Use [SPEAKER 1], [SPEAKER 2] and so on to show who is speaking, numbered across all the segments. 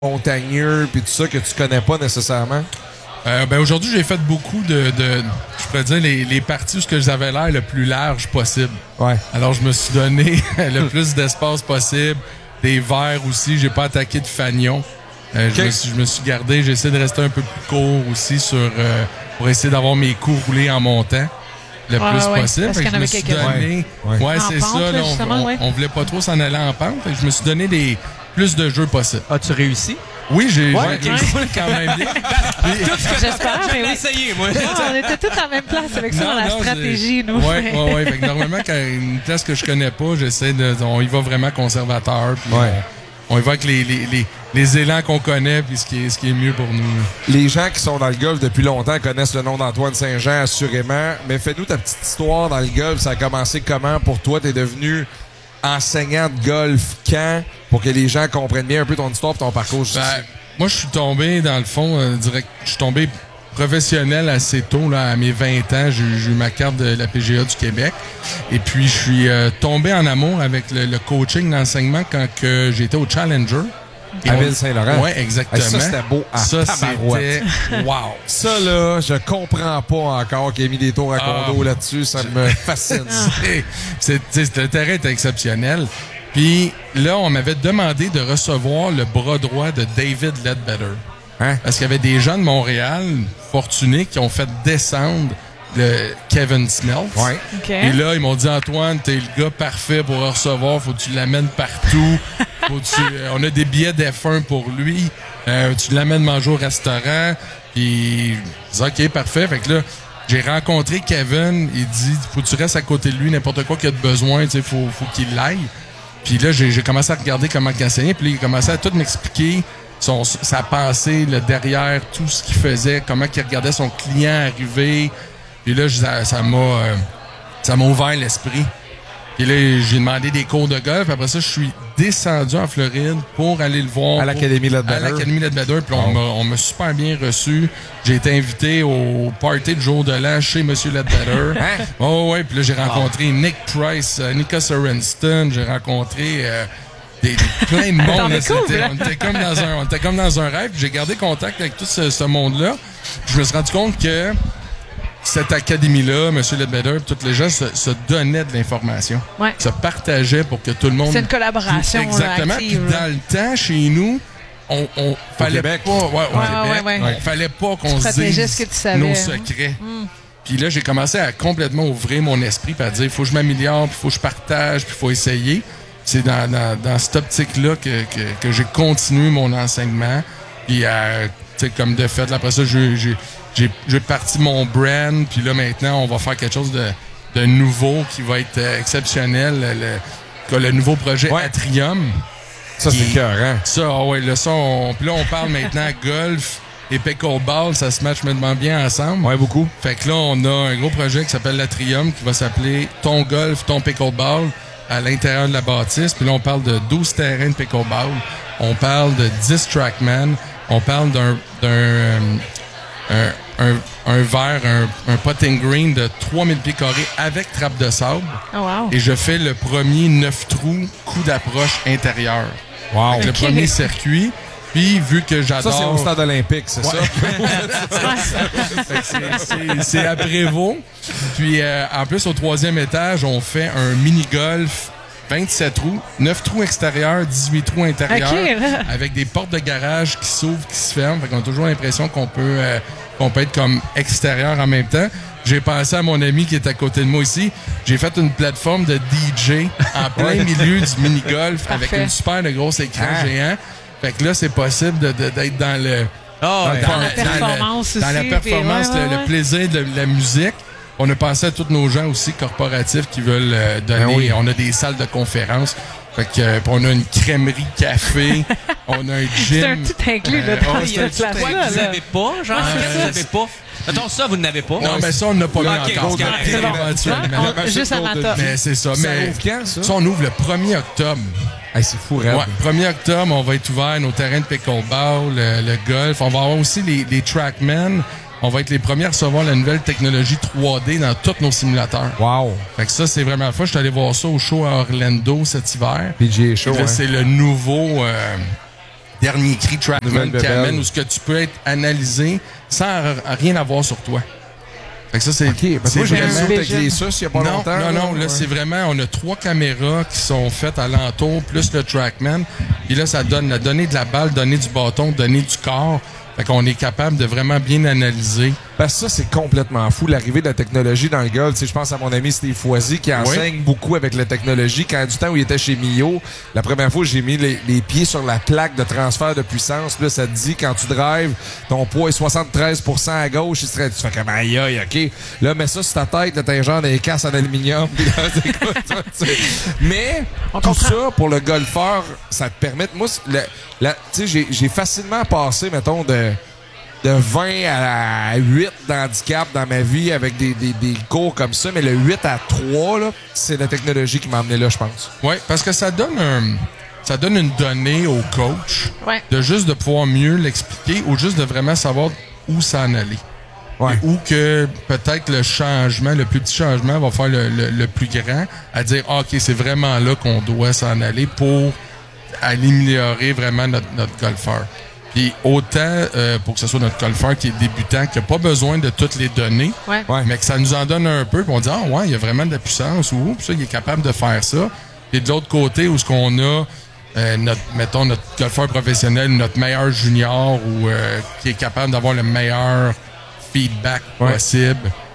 [SPEAKER 1] montagneux puis tout ça que tu connais pas nécessairement?
[SPEAKER 2] Aujourd'hui, j'ai fait beaucoup je pourrais dire, les parties où j'avais l'air le plus large possible.
[SPEAKER 1] Ouais.
[SPEAKER 2] Alors, je me suis donné le plus d'espace possible. Des verres aussi. J'ai pas attaqué de fanion. Je me suis gardé. J'ai essayé de rester un peu plus court aussi pour essayer d'avoir mes coups roulés en montant le plus possible.
[SPEAKER 3] Parce qu'il y en avait quelques-uns.
[SPEAKER 2] Ouais, c'est
[SPEAKER 3] pente,
[SPEAKER 2] ça.
[SPEAKER 3] Là,
[SPEAKER 2] on voulait pas trop s'en aller en pente. Fait que je me suis donné plus de jeux possibles.
[SPEAKER 4] As-tu réussi?
[SPEAKER 2] Oui, j'ai réussi quand même bien.
[SPEAKER 3] J'espère, mais oui.
[SPEAKER 4] essayé, moi.
[SPEAKER 3] On était tous en même place avec ça dans la stratégie, nous.
[SPEAKER 2] Oui. Fait que normalement, quand une place que je connais pas, on y va vraiment conservateur. Puis on y va avec les élans qu'on connaît, puis ce qui est mieux pour nous.
[SPEAKER 1] Les gens qui sont dans le golf depuis longtemps connaissent le nom d'Antoine Saint-Jean, assurément. Mais fais-nous ta petite histoire dans le golf. Ça a commencé comment pour toi? T'es devenu enseignant de golf quand? Pour que les gens comprennent bien un peu ton histoire et ton parcours.
[SPEAKER 2] Moi, je suis tombé, dans le fond, je suis tombé professionnel assez tôt, là, à mes 20 ans. J'ai eu ma carte de la PGA du Québec. Et puis, je suis tombé en amour avec le coaching, l'enseignement quand j'étais au Challenger.
[SPEAKER 1] À Ville-Saint-Laurent?
[SPEAKER 2] Oui, exactement.
[SPEAKER 1] Ça, c'était beau à tabarouette.
[SPEAKER 2] C'était... Wow!
[SPEAKER 1] Ça, là, je comprends pas encore qu'il ait mis des tours à condo là-dessus. Ça me fascine.
[SPEAKER 2] Le terrain était exceptionnel. Puis là, on m'avait demandé de recevoir le bras droit de David Ledbetter.
[SPEAKER 1] Hein?
[SPEAKER 2] Parce qu'il y avait des gens de Montréal, fortunés, qui ont fait descendre le Kevin Smelt.
[SPEAKER 1] Ouais.
[SPEAKER 3] Okay.
[SPEAKER 2] Et là, ils m'ont dit, Antoine, t'es le gars parfait pour le recevoir. Faut que tu l'amènes partout. On a des billets d'F1 pour lui. Tu l'amènes manger au restaurant. Puis, je dis, OK, parfait. Fait que là, j'ai rencontré Kevin. Il dit, faut que tu restes à côté de lui. N'importe quoi qu'il y a de besoin, tu sais, faut qu'il l'aille. Puis là, j'ai commencé à regarder comment il enseignait. Puis là, il commençait à tout m'expliquer sa pensée, le derrière, tout ce qu'il faisait, comment il regardait son client arriver. Puis là, ça m'a ouvert l'esprit. Puis là, j'ai demandé des cours de golf. Après ça, je suis descendu en Floride pour aller le voir.
[SPEAKER 1] À l'Académie Ledbetter.
[SPEAKER 2] À l'Académie Ledbetter. Puis on m'a super bien reçu. J'ai été invité au party de jour de l'an chez M. Ledbetter.
[SPEAKER 1] Hein?
[SPEAKER 2] Oh, ouais. Puis là, j'ai rencontré Nick Price, Nika Sorenston. J'ai rencontré plein de monde. On était comme dans un rêve. J'ai gardé contact avec tout ce monde-là. Je me suis rendu compte que cette académie-là, M. Ledbetter, tous les gens se donnaient de l'information.
[SPEAKER 3] Ouais.
[SPEAKER 2] Se partageaient pour que tout le monde...
[SPEAKER 3] C'est une collaboration.
[SPEAKER 2] Exactement. Puis dans le temps, chez nous, on fallait pas... On fallait pas qu'on se dise nos secrets. Puis là, j'ai commencé à complètement ouvrir mon esprit puis à dire, il faut que je m'améliore, puis il faut que je partage, puis il faut essayer. C'est dans cette optique-là que j'ai continué mon enseignement. Puis, tu sais, comme de fait, là, après ça, j'ai parti mon brand, puis là, maintenant, on va faire quelque chose de nouveau qui va être exceptionnel. Le nouveau projet Atrium.
[SPEAKER 1] Ça, c'est écœurant.
[SPEAKER 2] Ça, puis là, on parle maintenant golf et pickleball. Ça se match maintenant bien ensemble.
[SPEAKER 1] Ouais, beaucoup.
[SPEAKER 2] Fait que là, on a un gros projet qui s'appelle l'Atrium, qui va s'appeler Ton golf, ton pickleball à l'intérieur de la bâtisse. Puis là, on parle de 12 terrains de pickleball. On parle de 10 trackmen. On parle d'un verre, un putting green de 3000 pieds carrés avec trappe de sable.
[SPEAKER 3] Oh, wow.
[SPEAKER 2] Et je fais le premier 9 trous coup d'approche intérieur.
[SPEAKER 1] Wow.
[SPEAKER 2] Avec le premier circuit. Puis, vu que j'adore...
[SPEAKER 1] Ça, c'est au stade olympique, c'est ça?
[SPEAKER 2] C'est à Prévost. Puis, en plus, au 3e étage, on fait un mini-golf 27 trous, 9 trous extérieurs, 18 trous intérieurs, avec des portes de garage qui s'ouvrent, qui se ferment. Fait qu'on a toujours l'impression qu'on peut être comme extérieur en même temps. J'ai pensé à mon ami qui est à côté de moi ici. J'ai fait une plateforme de DJ en plein milieu du mini-golf avec une super de grosse écran géant. Fait que là, c'est possible d'être dans le...
[SPEAKER 3] dans la performance aussi.
[SPEAKER 2] Dans la performance, le plaisir de la musique. On a pensé à tous nos gens aussi corporatifs qui veulent donner.
[SPEAKER 1] Ben oui.
[SPEAKER 2] On a des salles de conférence. Fait que, on a une crèmerie café. On a un gym.
[SPEAKER 3] C'est un tout inclus là, dans cette place-là.
[SPEAKER 4] Vous n'avez pas, genre? Vous n'avez pas. Attends, ça, vous n'avez pas?
[SPEAKER 2] Non, mais ça, on n'a pas mis encore.
[SPEAKER 3] Juste avant toi.
[SPEAKER 2] Mais c'est ça.
[SPEAKER 1] Ça ouvre quand, ça?
[SPEAKER 2] Ça, on ouvre le 1er octobre.
[SPEAKER 1] Hey, c'est fou, raide.
[SPEAKER 2] 1er octobre, on va être ouvert nos terrains de pickleball, le golf. On va avoir aussi les trackmen. On va être les premiers à recevoir la nouvelle technologie 3D dans tous nos simulateurs.
[SPEAKER 1] Wow!
[SPEAKER 2] Fait que ça, c'est vraiment la fois. Je suis allé voir ça au show à Orlando cet hiver.
[SPEAKER 1] PGA Show,
[SPEAKER 2] là, c'est le nouveau... dernier cri Trackman
[SPEAKER 1] Nouvelle
[SPEAKER 2] qui amène
[SPEAKER 1] bébelle.
[SPEAKER 2] où ce que tu peux être analysé sans rien avoir sur toi. Fait que ça, c'est
[SPEAKER 1] Parce que moi, j'ai
[SPEAKER 2] vraiment...
[SPEAKER 1] un avec les sus il y a pas longtemps.
[SPEAKER 2] Non, là, c'est vraiment, on a 3 caméras qui sont faites alentour, plus le Trackman. Puis là, ça donne la donnée de la balle, donnée du bâton, donnée du corps. Fait qu'on est capable de vraiment bien analyser.
[SPEAKER 1] Parce que ça, c'est complètement fou, l'arrivée de la technologie dans le golf. Tu sais, je pense à mon ami Steve Foisy qui enseigne beaucoup avec la technologie. Quand du temps où il était chez Mio, la première fois, j'ai mis les pieds sur la plaque de transfert de puissance. Là, ça te dit, quand tu drives, ton poids est 73% à gauche. Tu fais comme aïe, OK. Là, mets ça sur ta tête, là, t'as un genre des casses en aluminium. Puis là, c'est quoi, ça? Mais, tout ça, pour le golfeur, ça te permet... Moi, tu sais, j'ai facilement passé, mettons, de 20 à 8 d'handicap dans ma vie avec des cours comme ça, mais le 8 à 3, là, c'est la technologie qui m'a amené là, je pense.
[SPEAKER 2] Oui, parce que ça donne une donnée au coach de juste de pouvoir mieux l'expliquer ou juste de vraiment savoir où s'en aller.
[SPEAKER 1] Ouais.
[SPEAKER 2] Ou que peut-être le changement, le plus petit changement va faire le plus grand à dire OK, c'est vraiment là qu'on doit s'en aller pour améliorer vraiment notre golfeur. Puis autant pour que ce soit notre golfeur qui est débutant, qui n'a pas besoin de toutes les données, mais que ça nous en donne un peu, puis on dit « Ah ouais, il y a vraiment de la puissance » ou « ça, il est capable de faire ça ». Et de l'autre côté, où ce qu'on a notre golfeur professionnel, notre meilleur junior ou qui est capable d'avoir le meilleur feedback possible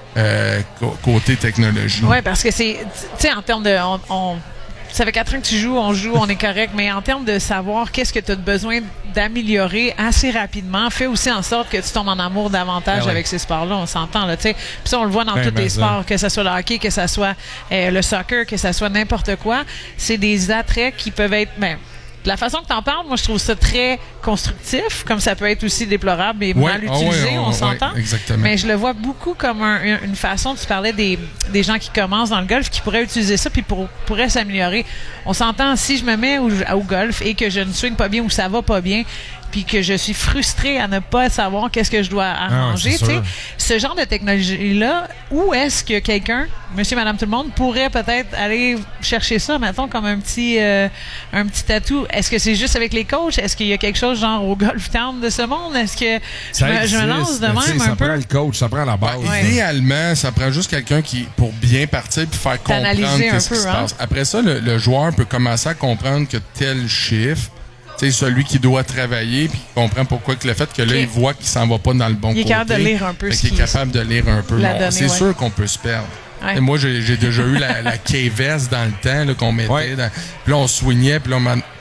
[SPEAKER 2] côté technologie.
[SPEAKER 3] Oui, parce que c'est, tu sais, en termes de... Ça fait 4 ans que tu joues, on est correct, mais en termes de savoir qu'est-ce que tu as besoin d'améliorer assez rapidement, fait aussi en sorte que tu tombes en amour davantage avec ces sports-là, on s'entend, là, tu sais. Puis ça, on le voit dans tous les sports, que ce soit le hockey, que ce soit le soccer, que ce soit n'importe quoi. C'est des attraits qui peuvent être... de la façon que tu en parles, moi, je trouve ça très constructif, comme ça peut être aussi déplorable et mal utilisé, on s'entend.
[SPEAKER 2] Exactement.
[SPEAKER 3] Mais je le vois beaucoup comme une façon, tu parlais des gens qui commencent dans le golf, qui pourraient utiliser ça puis pourraient s'améliorer. On s'entend, si je me mets au golf et que je ne swing pas bien ou ça va pas bien, puis que je suis frustrée à ne pas savoir qu'est-ce que je dois arranger, tu sais, ce genre de technologie-là, où est-ce que quelqu'un, monsieur, madame, tout le monde, pourrait peut-être aller chercher ça, mettons, comme un petit atout? Est-ce que c'est juste avec les coachs? Est-ce qu'il y a quelque chose genre au Golf Town de ce monde? Est-ce que je me lance de même un peu?
[SPEAKER 1] Ça prend le coach, ça prend la base.
[SPEAKER 2] Idéalement, ça prend juste quelqu'un qui, pour bien partir puis faire comprendre qu'est-ce qui se passe. Après ça, le joueur peut commencer à comprendre que tel chiffre, c'est celui qui doit travailler puis qui comprend pourquoi que le fait que là, il voit qu'il s'en va pas dans le bon côté.
[SPEAKER 3] Il est capable de lire un peu.
[SPEAKER 2] Il est capable de lire un peu. C'est sûr qu'on peut se perdre. Et moi, j'ai déjà eu la KVS dans le temps là, qu'on mettait. Puis là, on swingait, puis là,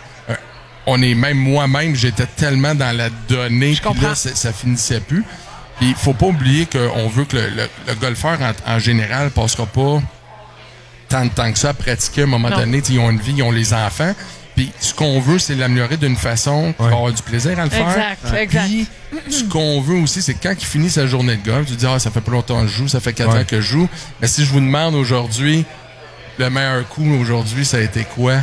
[SPEAKER 2] on est même moi-même, j'étais tellement dans la donnée que là, ça finissait plus. Puis il faut pas oublier qu'on veut que le golfeur, en général, passera pas tant de temps que ça à pratiquer à un moment donné. Ils ont une vie, ils ont les enfants. Puis ce qu'on veut, c'est l'améliorer d'une façon qui va avoir du plaisir à le faire.
[SPEAKER 3] Exact.
[SPEAKER 2] Puis ce qu'on veut aussi, c'est quand il finit sa journée de golf, tu dis « Ah, ça fait pas longtemps que je joue, ça fait 4 ans que je joue. » Mais si je vous demande aujourd'hui, le meilleur coup aujourd'hui, ça a été quoi?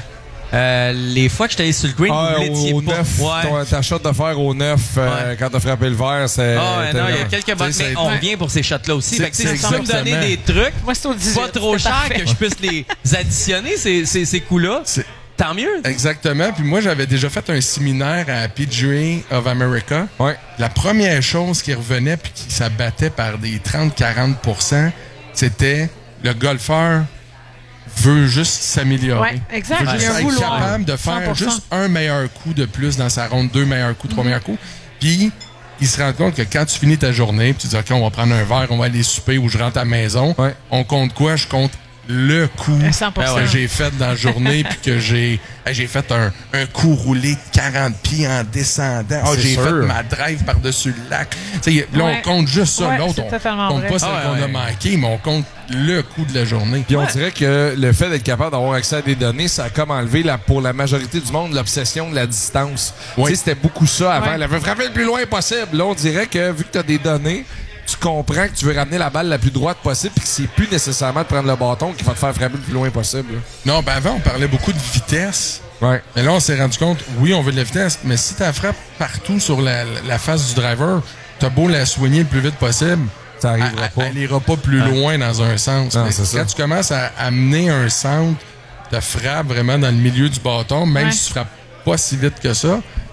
[SPEAKER 4] Les fois que j'étais allé sur le green, vous l'étiez
[SPEAKER 1] au
[SPEAKER 4] pas.
[SPEAKER 1] 9, ta shot de fer au 9, quand t'as frappé le verre, c'est...
[SPEAKER 4] non, il y a quelques bonnes, mais on revient pour ces shots-là aussi. Fait que si tu peux me donner des trucs,
[SPEAKER 3] moi, c'est au 18,
[SPEAKER 4] pas trop cher que je puisse les additionner, ces coups-là, tant mieux.
[SPEAKER 2] Exactement. Puis moi, j'avais déjà fait un séminaire à PGA of America. La première chose qui revenait puis qui s'abattait par des 30-40%, c'était le golfeur veut juste s'améliorer.
[SPEAKER 3] Exact.
[SPEAKER 2] Il veut juste être capable de faire 100%. Juste un meilleur coup de plus dans sa ronde, 2 meilleurs coups, 3 meilleurs coups. Puis, il se rend compte que quand tu finis ta journée, puis tu dis, OK, on va prendre un verre, on va aller souper ou je rentre à la maison, on compte quoi? Je compte le coup
[SPEAKER 3] 100%.
[SPEAKER 2] que j'ai fait dans la journée puis que j'ai fait un coup roulé de 40 pieds en descendant. J'ai fait ma drive par-dessus le lac. Là, on compte juste ça. L'autre, on compte pas celle qu'on a manqué, mais on compte le coup de la journée.
[SPEAKER 1] Puis on dirait que le fait d'être capable d'avoir accès à des données, ça a comme enlevé pour la majorité du monde l'obsession de la distance. C'était beaucoup ça avant. Elle veut frapper le plus loin possible. Là, on dirait que vu que tu as des données, tu comprends que tu veux ramener la balle la plus droite possible puis que c'est plus nécessairement de prendre le bâton qui va te faire frapper le plus loin possible.
[SPEAKER 2] Non, avant, on parlait beaucoup de vitesse. Mais là, on s'est rendu compte, oui, on veut de la vitesse, mais si tu la frappes partout sur la face du driver, t'as beau la soigner le plus vite possible,
[SPEAKER 1] ça arrivera pas.
[SPEAKER 2] Elle ira pas plus loin dans un sens.
[SPEAKER 1] Non,
[SPEAKER 2] quand tu commences à amener un centre de frappe vraiment dans le milieu du bâton, même si tu frappes pas si vite que ça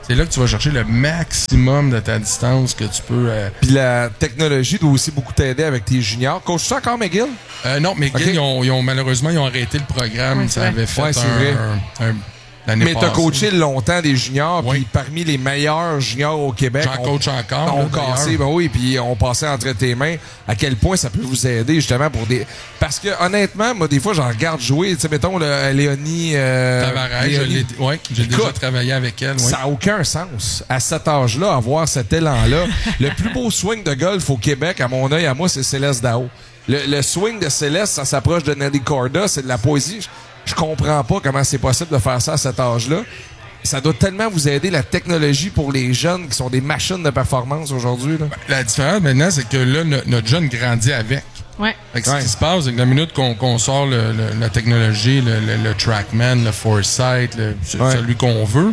[SPEAKER 2] c'est là que tu vas chercher le maximum de ta distance que tu peux.
[SPEAKER 1] Puis la technologie doit aussi beaucoup t'aider avec tes juniors. Coaches-tu encore McGill?
[SPEAKER 2] Non, McGill,
[SPEAKER 1] Ok.
[SPEAKER 2] ils ont malheureusement ils ont arrêté le programme.
[SPEAKER 3] Oui,
[SPEAKER 2] Ça
[SPEAKER 3] c'est
[SPEAKER 2] avait fait
[SPEAKER 1] Ouais, c'est vrai.
[SPEAKER 2] l'année
[SPEAKER 1] Mais t'as
[SPEAKER 2] passée.
[SPEAKER 1] coaché longtemps des juniors,
[SPEAKER 2] Oui.
[SPEAKER 1] puis parmi les meilleurs juniors au Québec.
[SPEAKER 2] J'en coach encore.
[SPEAKER 1] On
[SPEAKER 2] là,
[SPEAKER 1] cassé,
[SPEAKER 2] d'ailleurs.
[SPEAKER 1] ben oui, puis on passait entre tes mains. À quel point ça peut vous aider justement pour des. Parce que honnêtement, moi des fois j'en regarde jouer. Tu sais, mettons Léonie.
[SPEAKER 2] Tavares,
[SPEAKER 1] Léonie.
[SPEAKER 2] j'ai déjà
[SPEAKER 1] Écoute,
[SPEAKER 2] travaillé avec elle. Ouais.
[SPEAKER 1] Ça n'a aucun sens. À cet âge-là, avoir cet élan-là. Le plus beau swing de golf au Québec, à mon œil, à moi, c'est Céleste Dao. Le swing de Céleste, ça s'approche de Nelly Corda, c'est de la poésie. Je comprends pas comment c'est possible de faire ça à cet âge-là. Ça doit tellement vous aider, la technologie pour les jeunes qui sont des machines de performance aujourd'hui. Là.
[SPEAKER 2] La différence maintenant, c'est que là, notre jeune grandit avec.
[SPEAKER 3] Ouais.
[SPEAKER 2] Fait que
[SPEAKER 1] Ouais.
[SPEAKER 2] Ce qui se passe, c'est que la minute qu'on sort la technologie, le Trackman, le Foresight,
[SPEAKER 1] Ouais.
[SPEAKER 2] celui qu'on veut,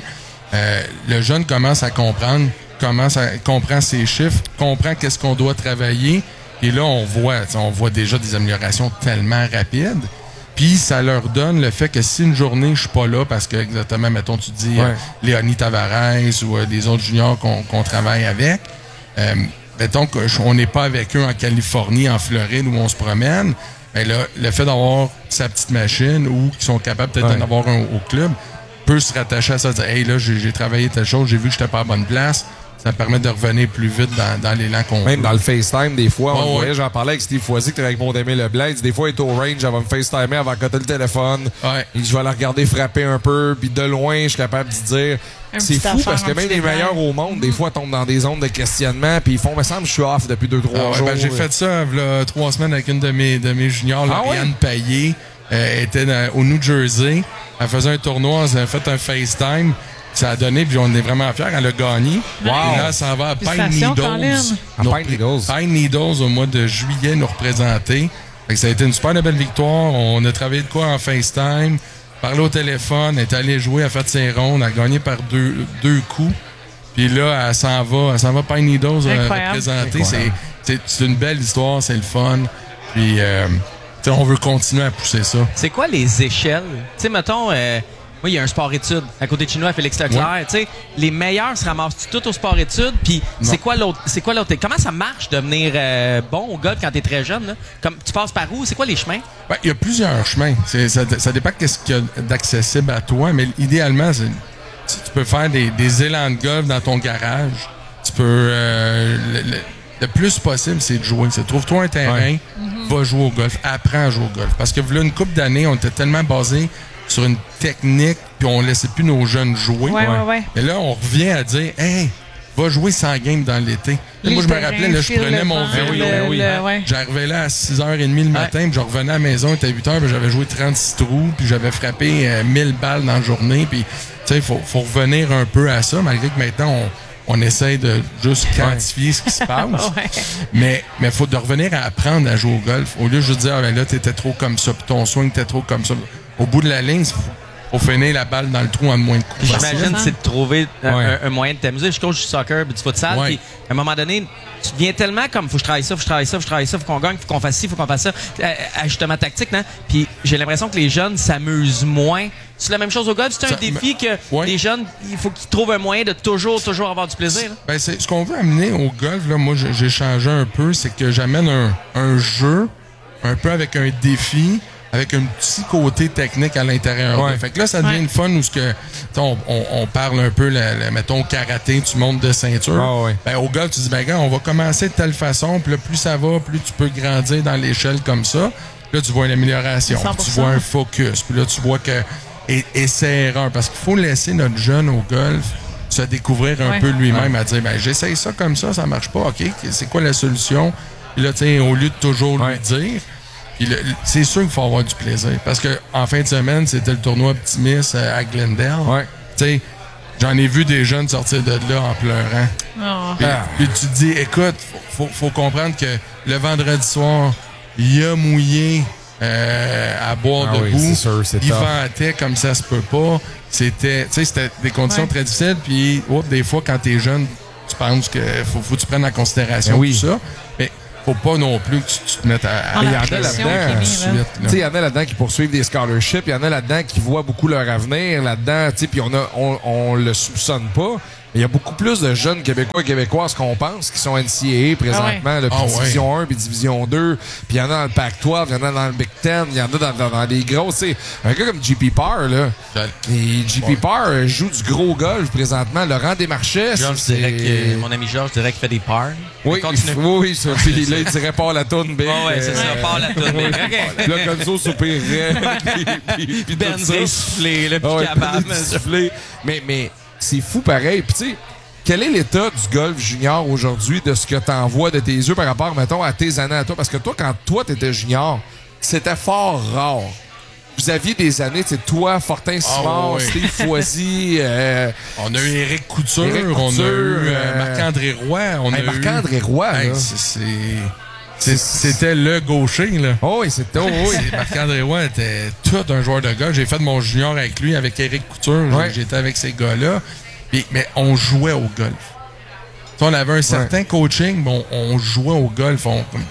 [SPEAKER 2] le jeune commence à comprendre, comprend ses chiffres, comprend qu'est-ce qu'on doit travailler. Et là, on voit déjà des améliorations tellement rapides. Puis ça leur donne le fait que si une journée je suis pas là parce que exactement, mettons, tu dis Léonie Tavares ou des autres juniors qu'on travaille avec, mettons qu'on n'est pas avec eux en Californie, en Floride où on se promène, ben là, le fait d'avoir sa petite machine ou qu'ils sont capables peut-être d'en avoir un au club peut se rattacher à ça, dire hey là j'ai travaillé telle chose, j'ai vu que j'étais pas à la bonne place. Ça permet de revenir plus vite dans l'élan qu'on
[SPEAKER 1] Même
[SPEAKER 2] veut.
[SPEAKER 1] dans le FaceTime, des fois, on
[SPEAKER 2] Ouais,
[SPEAKER 1] le voyait,
[SPEAKER 2] ouais.
[SPEAKER 1] j'en parlais avec Steve Foisy, qui était avec mon ami Leblanc. Il dit, des fois, il est au range, elle va me FaceTimer, elle va coter le téléphone.
[SPEAKER 2] Ouais.
[SPEAKER 1] Il dit, je vais la regarder frapper un peu, puis de loin, je suis capable de dire.
[SPEAKER 3] Un
[SPEAKER 1] C'est
[SPEAKER 3] petit
[SPEAKER 1] fou
[SPEAKER 3] affaire,
[SPEAKER 1] parce que
[SPEAKER 3] un
[SPEAKER 1] même
[SPEAKER 3] petit
[SPEAKER 1] les
[SPEAKER 3] détail.
[SPEAKER 1] meilleurs au monde, des fois, tombent dans des zones de questionnement, puis ils font, me semble, je suis off depuis 2-3
[SPEAKER 2] Ah ouais,
[SPEAKER 1] jours.
[SPEAKER 2] ben, j'ai fait ça il y a 3 semaines avec une de mes juniors,
[SPEAKER 1] Ah
[SPEAKER 2] Lauriane
[SPEAKER 1] ouais?
[SPEAKER 2] Payet. Elle était au New Jersey. Elle faisait un tournoi, elle a fait un FaceTime. Ça a donné, puis on est vraiment fiers. Elle a gagné.
[SPEAKER 1] Wow.
[SPEAKER 2] Et là, ça va à Pine
[SPEAKER 3] Félicitations,
[SPEAKER 2] Needles.
[SPEAKER 3] Colin.
[SPEAKER 1] À Pine Needles.
[SPEAKER 2] Pine Needles, au mois de juillet, nous représenter. Fait que ça a été une super belle victoire. On a travaillé de quoi en FaceTime, parlé au téléphone, elle est allée jouer, elle a fait ses rondes, elle a gagné par deux coups. Puis là, elle s'en va Pine Needles
[SPEAKER 3] Incroyable.
[SPEAKER 2] représenter.
[SPEAKER 1] Incroyable.
[SPEAKER 2] C'est une belle histoire, c'est le fun. Puis, tu sais, on veut continuer à pousser ça.
[SPEAKER 4] C'est quoi les échelles? Tu sais, mettons, moi, il y a un sport-études à côté de chez nous, à Félix Leclerc. Tu sais, les meilleurs se ramassent tout au sport-études. Puis, c'est quoi l'autre? Comment ça marche de devenir bon au golf quand t'es très jeune? Là? Comme, tu passes par où? C'est quoi les chemins?
[SPEAKER 2] Ben, il y a plusieurs chemins. Ça dépend de ce qu'il y a d'accessible à toi, mais idéalement, tu peux faire des élans de golf dans ton garage. Tu peux... le plus possible, c'est de jouer. C'est trouve-toi un terrain, va jouer au golf, apprends à jouer au golf. Parce que là, une couple d'années, on était tellement basé sur une technique, puis on laissait plus nos jeunes jouer.
[SPEAKER 3] Ouais.
[SPEAKER 2] Et là, on revient à dire, hey, va jouer 100 games dans l'été. Là, moi, je me rappelais, là, je prenais mon vélo.
[SPEAKER 3] Ouais.
[SPEAKER 2] J'arrivais là à 6h30 le matin, puis je revenais à la maison, il était 8h, puis j'avais joué 36 trous, puis j'avais frappé 1000 balles dans la journée. Puis, tu sais, faut revenir un peu à ça, malgré que maintenant, on essaie de juste quantifier ce qui se passe. Mais faut de revenir à apprendre à jouer au golf. Au lieu de juste dire, ah, ben là, t'étais trop comme ça, puis ton swing était trop comme ça. Au bout de la ligne, faut finir la balle dans le trou en moins de coups.
[SPEAKER 4] J'imagine, c'est de trouver
[SPEAKER 1] Ouais.
[SPEAKER 4] un moyen de t'amuser. Je coach du soccer, du futsal,
[SPEAKER 2] Ouais.
[SPEAKER 4] puis à un moment donné, tu deviens tellement comme, faut que je travaille ça, faut qu'on gagne, faut qu'on fasse ci, faut qu'on fasse ça. Ajustement tactique, non? Puis j'ai l'impression que les jeunes s'amusent moins. C'est la même chose au golf. C'est un défi que les jeunes, il faut qu'ils trouvent un moyen de toujours avoir du plaisir. Là.
[SPEAKER 2] Ben, c'est ce qu'on veut amener au golf. Là, moi, j'ai changé un peu. C'est que j'amène un jeu, un peu avec un défi, avec un petit côté technique à l'intérieur.
[SPEAKER 1] Ouais.
[SPEAKER 2] Fait que là, ça devient une fun où on parle un peu, mettons, karaté, tu montes de ceinture.
[SPEAKER 1] Ah ouais.
[SPEAKER 2] Ben, au golf, tu dis, ben, gars, on va commencer de telle façon, puis là, plus ça va, plus tu peux grandir dans l'échelle comme ça. Là, tu vois une amélioration,
[SPEAKER 3] 100%.
[SPEAKER 2] tu vois un focus, puis là, tu vois que essai-erreur, parce qu'il faut laisser notre jeune au golf se découvrir un peu lui-même, à dire, ben, j'essaye ça comme ça marche pas, OK, c'est quoi la solution? Puis là, tu sais, au lieu de toujours lui dire, puis c'est sûr qu'il faut avoir du plaisir. Parce que en fin de semaine, c'était le tournoi Optimis à Glendale.
[SPEAKER 1] Ouais.
[SPEAKER 2] Tu sais, j'en ai vu des jeunes sortir de là en pleurant.
[SPEAKER 3] Oh.
[SPEAKER 2] Puis tu te dis, écoute, faut comprendre que le vendredi soir, il a mouillé à boire
[SPEAKER 1] Ah oui,
[SPEAKER 2] debout.
[SPEAKER 1] c'est sûr, c'est
[SPEAKER 2] Il
[SPEAKER 1] tough.
[SPEAKER 2] ventait comme ça se peut pas. C'était des conditions très difficiles. Puis des fois, quand t'es jeune, tu penses que faut que tu prennes en considération tout ça. Mais faut pas non plus que tu te mettes à
[SPEAKER 3] Il
[SPEAKER 1] y en a là-dedans.
[SPEAKER 2] tout de suite, là.
[SPEAKER 1] Tu sais, il y en a là-dedans qui poursuivent des scholarships, il y en a là-dedans qui voient beaucoup leur avenir là-dedans, tu sais, puis on le soupçonne pas. il y a beaucoup plus de jeunes Québécois et Québécoises qu'on pense qui sont NCAA présentement, là, puis Division 1 puis Division 2, puis il y en a dans le Pac-12, il y en a dans le Big Ten, il y en a dans des grosses. Un gars comme JP Parr, là, et JP Parr joue du gros golf présentement. Laurent Desmarchais,
[SPEAKER 4] mon ami Georges dirait qu'il fait des parts.
[SPEAKER 1] Oui, ça. Puis là, il dirait pas la toune, Ben.
[SPEAKER 4] Ouais, c'est ça, pas la toune.
[SPEAKER 1] Là, Gonzo soupirerait, puis
[SPEAKER 4] Ben soufflé, là, puis capable.
[SPEAKER 1] Mais c'est fou pareil. Puis tu sais, quel est l'état du golf junior aujourd'hui de ce que t'en vois de tes yeux par rapport, mettons, à tes années à toi? Parce que toi, quand toi, t'étais junior, c'était fort rare. Vous aviez des années, tu sais, toi, Fortin Simard, Steve Foisy.
[SPEAKER 2] On a eu Éric Couture, on a eu Marc-André Roy.
[SPEAKER 1] Marc-André Roy, là.
[SPEAKER 2] C'était le gaucher, là.
[SPEAKER 1] Oh oui, c'était.
[SPEAKER 2] Marc-André Roy était tout un joueur de golf. J'ai fait mon junior avec lui, avec Éric Couture. J'étais avec ces gars-là. Mais on jouait au golf. T'sais, on avait un certain coaching, mais on jouait au golf.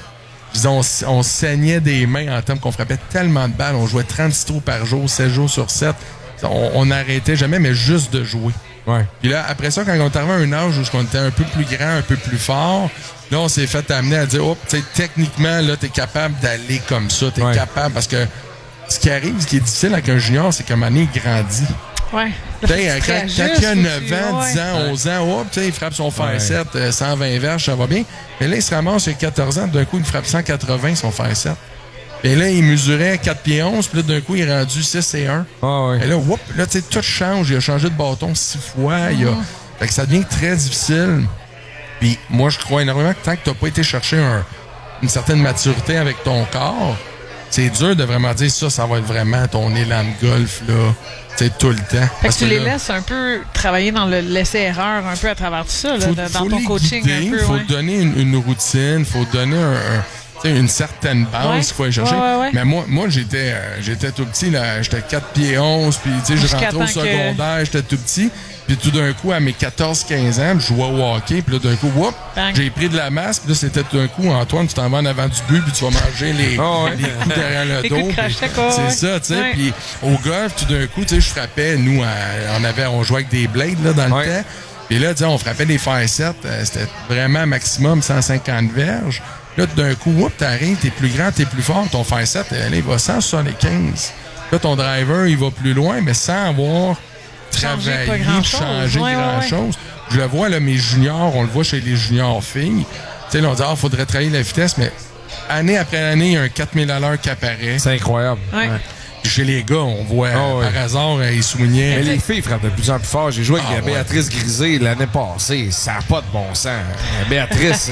[SPEAKER 2] On saignait des mains en termes qu'on frappait tellement de balles. On jouait 36 trous par jour, 7 jours sur 7. On n'arrêtait jamais, mais juste de jouer.
[SPEAKER 1] Ouais.
[SPEAKER 2] Puis là, après ça, quand on est arrivé à un âge où on était un peu plus grand, un peu plus fort, là, on s'est fait amener à dire, tu sais, techniquement, là, t'es capable d'aller comme ça. T'es capable, parce que ce qui arrive, ce qui est difficile avec un junior, c'est qu'à un moment donné, il grandit.
[SPEAKER 3] Ouais.
[SPEAKER 2] Quand il a 9 ans, 10 ans, 11 ans, il frappe son fer 7, 120 verges, ça va bien. Mais là, il se ramasse, il a 14 ans, d'un coup, il frappe 180 son fer 7. Et là, il mesurait 4 pieds 11, puis là, d'un coup, il est rendu 6 et 1. Et là, là, tu sais, tout change. Il a changé de bâton 6 fois. Fait que ça devient très difficile. Puis moi, je crois énormément que tant que tu n'as pas été chercher une certaine maturité avec ton corps, c'est dur de vraiment dire ça va être vraiment ton élan de golf, là. C'est tout le temps.
[SPEAKER 3] Fait que tu les laisses un peu travailler dans le laisser-erreur un peu à travers tout ça, là, dans ton coaching guider, un peu.
[SPEAKER 2] Il faut donner une routine, il faut donner une certaine base qu'il faut aller chercher. Mais moi j'étais tout petit, là, j'étais 4 pieds 11, puis je rentrais au secondaire, j'étais tout petit. Puis tout d'un coup, à mes 14-15 ans, je jouais au hockey. Puis là, d'un coup, j'ai pris de la masse. Puis là, c'était tout d'un coup, Antoine, tu t'en vas en avant du but, puis tu vas manger les coups derrière le dos. C'est ça, tu sais. Puis au golf, tout d'un coup, tu sais, je frappais. Nous, on jouait avec des blades là, dans le temps. Puis là, tu sais, on frappait des fer 7. C'était vraiment maximum 150 verges. Là, tout d'un coup, t'arrives, t'es plus grand, t'es plus fort. Ton fer 7, il va 175. Là, ton driver, il va plus loin, mais sans avoir travailler, changer grand-chose. Je le vois, là, mes juniors, on le voit chez les juniors filles. Tu sais, là, on dit, faudrait travailler la vitesse, mais année après année, il y a un 4000 à l'heure qui apparaît.
[SPEAKER 1] C'est incroyable.
[SPEAKER 2] Chez les gars, on voit par hasard, ils soulignaient.
[SPEAKER 1] Mais les filles frappent de plus en plus fort. J'ai joué avec Béatrice Grisé l'année passée. Ça n'a pas de bon sens. Béatrice,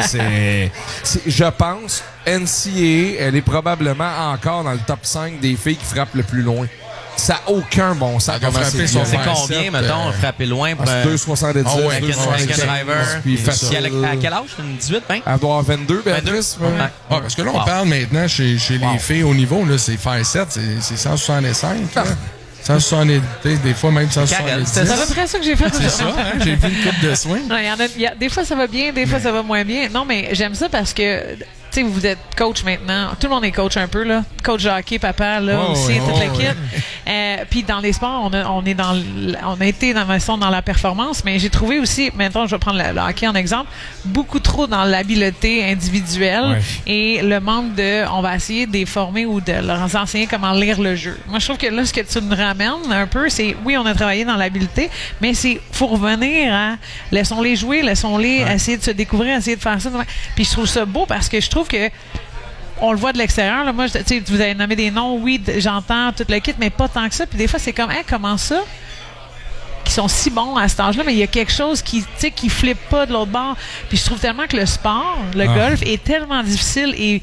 [SPEAKER 1] je pense, NCAA, elle est probablement encore dans le top 5 des filles qui frappent le plus loin. Ça n'a aucun bon sens.
[SPEAKER 4] C'est combien, mettons, frapper loin pour
[SPEAKER 1] 2,70
[SPEAKER 4] avec un driver.
[SPEAKER 1] Puis facile.
[SPEAKER 4] À quel âge? Une 18, 20?
[SPEAKER 1] Elle doit avoir 22, Béatrice.
[SPEAKER 2] Parce que là, on parle maintenant chez les filles au niveau, là, c'est faire 7, c'est 165. 170, des fois même 170.
[SPEAKER 3] C'est à peu près ça que j'ai fait.
[SPEAKER 2] C'est ça, hein? J'ai vu une coupe de soins.
[SPEAKER 3] Des fois, ça va bien, des fois, ça va moins bien. Non, mais j'aime ça parce que, tu sais, vous êtes coach maintenant. Tout le monde est coach un peu, là. Coach de hockey, papa, là, aussi, toute l'équipe. Puis dans les sports, on a été dans la performance, mais j'ai trouvé aussi, maintenant, je vais prendre le hockey en exemple, beaucoup trop dans l'habileté individuelle et le manque on va essayer de les former ou de leur enseigner comment lire le jeu. Moi, je trouve que là, ce que tu nous ramènes un peu, c'est, oui, on a travaillé dans l'habileté, mais faut revenir à laissons-les jouer, laissons-les essayer de se découvrir, essayer de faire ça. Puis je trouve ça beau parce que je trouve que on le voit de l'extérieur. Là. Moi, vous avez nommé des noms, oui, j'entends tout le kit, mais pas tant que ça. Puis des fois, c'est comme, comment ça? Qui sont si bons à cet âge-là, mais il y a quelque chose qui flippe pas de l'autre bord. Puis je trouve tellement que le sport, le golf, est tellement difficile et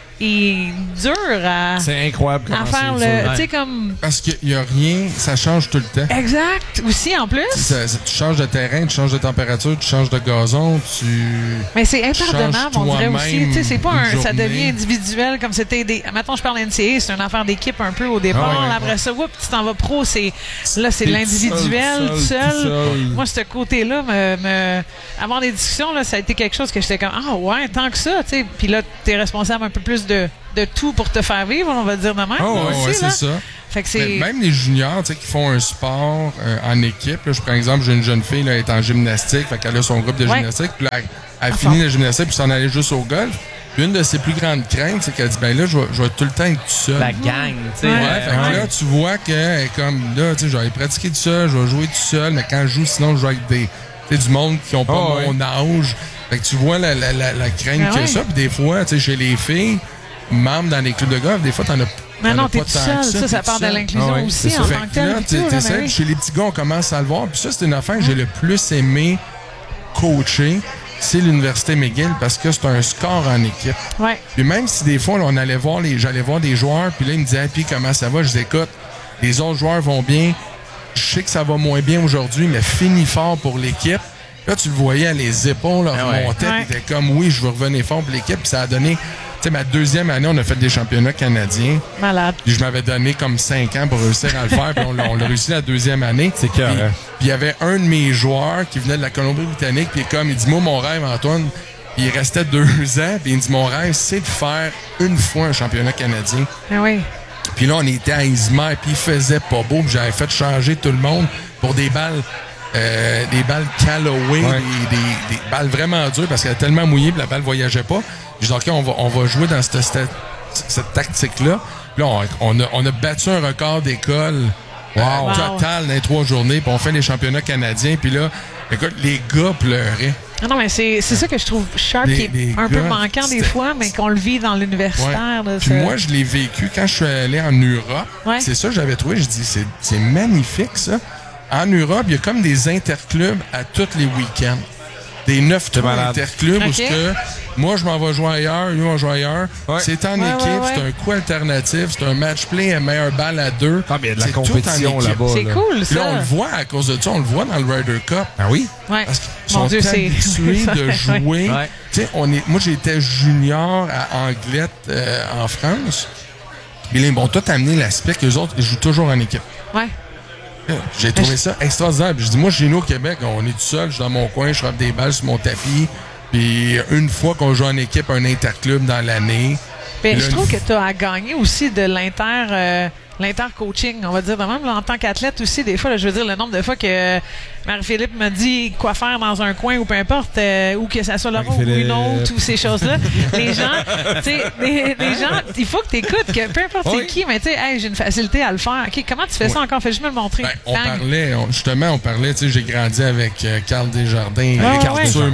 [SPEAKER 3] dur à
[SPEAKER 1] c'est incroyable comment
[SPEAKER 3] faire
[SPEAKER 1] c'est
[SPEAKER 3] tu sais comme
[SPEAKER 2] parce qu'il y a rien, ça change tout le temps.
[SPEAKER 3] Exact, aussi en plus.
[SPEAKER 2] Tu changes de terrain, tu changes de température, tu changes de gazon,
[SPEAKER 3] mais c'est impardonnable, on dirait aussi. Tu sais, c'est pas ça devient individuel comme c'était maintenant je parle NCAA, c'est une affaire d'équipe un peu au départ. Après ça, tu t'en vas pro, c'est l'individuel, tout seul. Moi, ce côté-là, avoir des discussions là, ça a été quelque chose que j'étais comme tant que ça, tu sais. Puis là, t'es responsable un peu plus de tout pour te faire vivre, on va dire de même.
[SPEAKER 2] Ouais, c'est ça.
[SPEAKER 3] Fait que c'est...
[SPEAKER 2] Même les juniors, tu sais, qui font un sport en équipe. Là, par exemple, j'ai une jeune fille, là, elle est en gymnastique, fait qu'elle a son groupe de gymnastique, puis là, elle finit la gymnastique, puis s'en allait juste au golf. Puis une de ses plus grandes craintes, c'est qu'elle dit, ben là, je vais tout le temps être tout seul.
[SPEAKER 4] La gang, tu sais.
[SPEAKER 2] Ouais, fait que là, tu vois qu'elle est comme, là, tu sais, je vais aller pratiquer tout seul, je vais jouer tout seul, mais quand je joue, sinon, je joue avec du monde qui ont pas mon âge. Fait que tu vois la crainte qu'il y a ça. Puis des fois, tu sais, chez les filles, membres dans les clubs de golf, des fois, t'en as
[SPEAKER 3] mais non, t'es tout seul. Ça part de l'inclusion aussi en tant que tel.
[SPEAKER 2] Chez les petits gars, on commence à le voir. Puis ça, c'est une affaire que j'ai le plus aimé coacher. C'est l'Université McGill parce que c'est un score en équipe.
[SPEAKER 3] Ouais.
[SPEAKER 2] Puis même si des fois, là, j'allais voir des joueurs, puis là, ils me disaient, puis comment ça va? Je dis, écoute, les autres joueurs vont bien. Je sais que ça va moins bien aujourd'hui, mais finis fort pour l'équipe. Là, tu le voyais, les épaules remontaient. Puis t'es comme, oui, je veux revenir fort pour l'équipe. Puis ça a donné... Tu sais, ma deuxième année, on a fait des championnats canadiens.
[SPEAKER 3] Malade.
[SPEAKER 2] Puis je m'avais donné comme 5 ans pour réussir à le faire. Puis on l'a réussi la deuxième année.
[SPEAKER 1] C'est clair.
[SPEAKER 2] Puis il y avait un de mes joueurs qui venait de la Colombie-Britannique. Puis il dit, moi, mon rêve, Antoine, il restait 2 ans. Puis il me dit, mon rêve, c'est de faire une fois un championnat canadien.
[SPEAKER 3] Ah oui.
[SPEAKER 2] Puis là, on était à Ismère. Puis il faisait pas beau. Puis j'avais fait changer tout le monde pour des balles Callaway, des balles vraiment dures parce qu'elle était tellement mouillée puis la balle voyageait pas. J'ai dit, OK, on va jouer dans cette tactique-là. Puis là, on a battu un record d'école total dans les 3 journées. Puis on fait les championnats canadiens. Puis là, écoute, les gars pleuraient.
[SPEAKER 3] Non, mais c'est ça que je trouve sharp qui est un peu manquant des fois, mais qu'on le vit dans l'universitaire.
[SPEAKER 2] Ouais. Puis moi, je l'ai vécu quand je suis allé en Europe. Ouais. C'est ça que j'avais trouvé. Je dis, c'est magnifique, ça. En Europe, il y a comme des interclubs à tous les week-ends. Des 9-3 interclubs où que moi, je m'en vais jouer ailleurs, lui, on va jouer ailleurs. Ouais. C'est en équipe, c'est un coup alternatif, c'est un match-play, un meilleur balle à 2.
[SPEAKER 1] Ah, mais il y a de la compétition là-bas.
[SPEAKER 3] C'est cool, ça.
[SPEAKER 2] Là, on le voit à cause de ça, on le voit dans le Ryder Cup.
[SPEAKER 1] Ah oui?
[SPEAKER 3] Ouais.
[SPEAKER 2] Parce qu'ils sont habitués de jouer. Ouais. Tu sais, moi, j'étais junior à Anglette en France. Puis là, ils m'ont tout amené l'aspect qu'eux autres, ils jouent toujours en équipe.
[SPEAKER 3] Ouais.
[SPEAKER 2] J'ai trouvé ça extraordinaire. Puis je dis, moi, chez nous au Québec, on est tout seul, je suis dans mon coin, je frappe des balles sur mon tapis. Puis une fois qu'on joue en équipe, un interclub dans l'année.
[SPEAKER 3] Ben, je trouve que tu as à gagner aussi de l'inter-coaching, on va dire. De même, là, en tant qu'athlète aussi, des fois, là, je veux dire, le nombre de fois que Marie-Philippe me dit quoi faire dans un coin ou peu importe, ou que ça soit Laura ou une autre, ou ces choses-là. Les gens, tu sais, les gens, il faut que tu écoutes, que peu importe c'est qui, mais tu sais, hey, j'ai une facilité à le faire. OK, comment tu fais ça encore? Fais juste me le montrer.
[SPEAKER 2] Ben, on parlait, tu sais, j'ai grandi avec Carl Desjardins, Arthur,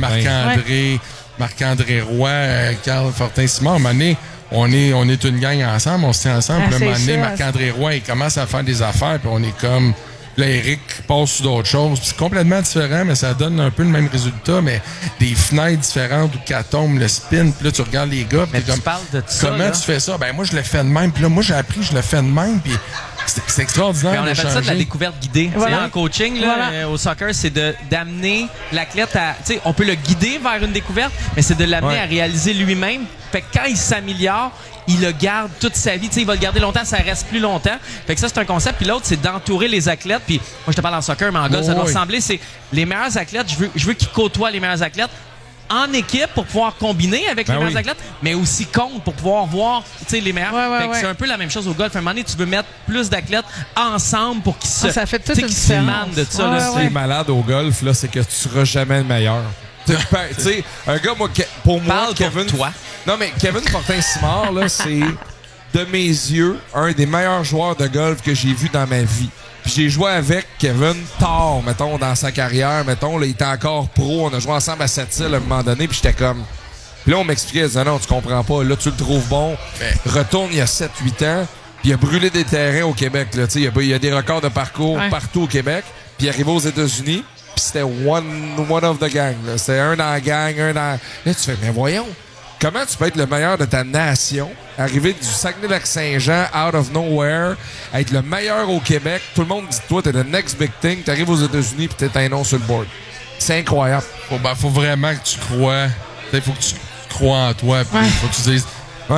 [SPEAKER 2] Marc-André Roy, Carl Fortin-Simard. À un moment donné, on est une gang ensemble, on se tient ensemble. Puis à un moment donné, Marc-André Roy, il commence à faire des affaires, puis on est comme... Là, Eric passe sur d'autres choses. C'est complètement différent, mais ça donne un peu le même résultat, mais des fenêtres différentes où qu'elle tombe, le spin, puis là, tu regardes les gars, puis
[SPEAKER 4] tu parles de ça.
[SPEAKER 2] Comment tu fais ça? Ben, moi, je le fais de même. Puis là, moi, j'ai appris, je le fais de même, puis c'est extraordinaire.
[SPEAKER 4] Mais on appelle ça de la découverte guidée. Voilà. En coaching, là, au soccer, c'est d'amener l'athlète à... Tu sais, on peut le guider vers une découverte, mais c'est de l'amener à réaliser lui-même. Fait que quand il s'améliore, il le garde toute sa vie. Tu sais, il va le garder longtemps, ça reste plus longtemps. Fait que ça, c'est un concept. Puis l'autre, c'est d'entourer les athlètes. Puis moi, je te parle en soccer, mais en golf, ça doit ressembler. C'est les meilleurs athlètes. Je veux qu'ils côtoient les meilleurs athlètes en équipe pour pouvoir combiner avec les meilleurs athlètes, mais aussi contre pour pouvoir voir les meilleurs. Fait que c'est un peu la même chose au golf. À un moment donné, tu veux mettre plus d'athlètes ensemble pour qu'ils se...
[SPEAKER 3] Ça fait toute une différence.
[SPEAKER 4] De ça.
[SPEAKER 1] Ce qui est malade au golf, là, c'est que tu seras jamais le meilleur. Tu sais, un gars, pour moi, Kevin...
[SPEAKER 4] Toi.
[SPEAKER 1] Non, mais Kevin Fortin-Simard, là, c'est, de mes yeux, un des meilleurs joueurs de golf que j'ai vu dans ma vie. Puis j'ai joué avec Kevin tard, mettons, dans sa carrière. Mettons, là, il était encore pro. On a joué ensemble à Sept-Îles à un moment donné, puis j'étais comme... Puis là, on m'expliquait, il disait, non, tu comprends pas. Là, tu le trouves bon. Retourne il y a 7-8 ans, puis il a brûlé des terrains au Québec. Là, il y a des records de parcours partout au Québec. Puis il est arrivé aux États-Unis, puis c'était one of the gang. Là. C'était un dans la gang, un dans... Là, tu fais, mais voyons, comment tu peux être le meilleur de ta nation, arriver du Saguenay-Lac-Saint-Jean, out of nowhere, être le meilleur au Québec, tout le monde dit, toi, t'es le next big thing, t'arrives aux États-Unis puis t'es un nom sur le board. C'est incroyable.
[SPEAKER 2] Faut vraiment que tu crois. Il faut que tu crois en toi. Puis faut que tu dises,